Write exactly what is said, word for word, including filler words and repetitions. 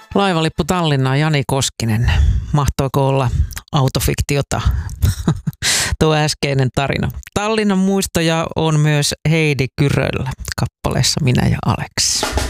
Laivalippu Tallinnaan, Jani Koskinen. Mahtoiko olla autofiktiota tuo äskeinen tarina? Tallinnan muistoja on myös Heidi Kyröllä kappaleessa Minä ja Aleksi.